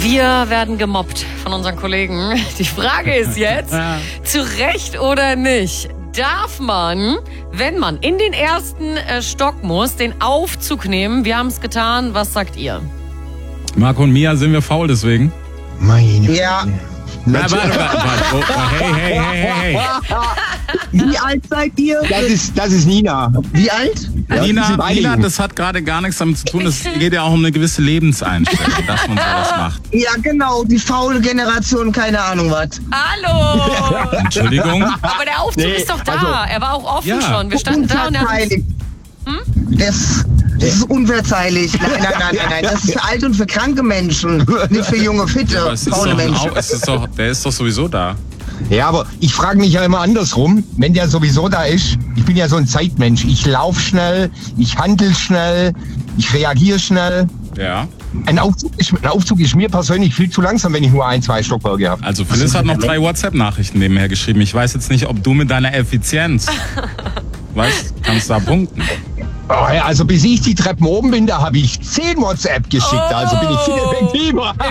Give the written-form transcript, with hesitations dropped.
Wir werden gemobbt von unseren Kollegen. Die Frage ist jetzt, zu Recht oder nicht, darf man, wenn man in den ersten Stock muss, den Aufzug nehmen? Wir haben es getan. Was sagt ihr? Marco und Mia, sind wir faul deswegen? Meine Ja. Na, warte. Oh, hey. Wie alt seid ihr? Das ist Nina. Wie alt? Ja, die sind beide Nina, jung. das hat gerade gar nichts damit zu tun. Es geht ja auch um eine gewisse Lebenseinstellung, dass man sowas macht. Ja, genau, die faule Generation, keine Ahnung was. Hallo! Entschuldigung? Aber der Aufzug ist doch da. also- er war auch offen Ja. schon. Wir standen da und er hat uns... Unverzeihlich. Das ist unverzeihlich. Nein. Das ist für alte und für kranke Menschen, nicht für junge, fitte, Aber es ist faule Menschen. der ist doch sowieso da. Ja, aber ich frage mich ja immer andersrum, wenn der sowieso da ist. Ich bin ja so ein Zeitmensch. Ich laufe schnell, ich handle schnell, ich reagiere schnell. Ja. Ein Aufzug ist mir persönlich viel zu langsam, wenn ich nur 1-2 Stockwerke habe. Also Phyllis hat noch 3 WhatsApp-Nachrichten nebenher geschrieben. Ich weiß jetzt nicht, ob du mit deiner Effizienz, kannst da punkten. Oh ja, also bis ich die Treppen oben bin, da habe ich 10 WhatsApp geschickt. Also bin ich viel effektiver.